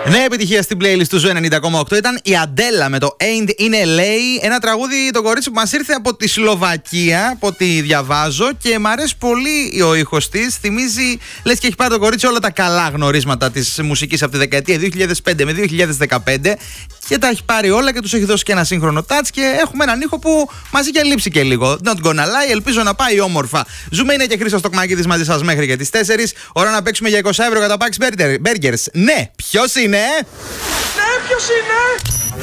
Νέα επιτυχία στην playlist του Ζου 90,8 ήταν η Αντέλα με το Ain't in LA. Ένα τραγούδι, το κορίτσι που μας ήρθε από τη Σλοβακία, από ό,τι διαβάζω, και μ' αρέσει πολύ ο ήχος της. Θυμίζει, λες και έχει πάρει το κορίτσι όλα τα καλά γνωρίσματα της μουσικής από τη δεκαετία 2005 με 2015 και τα έχει πάρει όλα και τους έχει δώσει και ένα σύγχρονο touch και έχουμε έναν ήχο που μας είχε λείψει και λίγο. Not gonna lie, ελπίζω να πάει όμορφα. Ζούμε είναι και Χρήστος Τοκμάκηδης μαζί σας μέχρι και τις 4. Ώρα να παίξουμε για 20€ κατά Pax Burgers. Ναι, ποιος είναι? Ναι, ποιος είναι?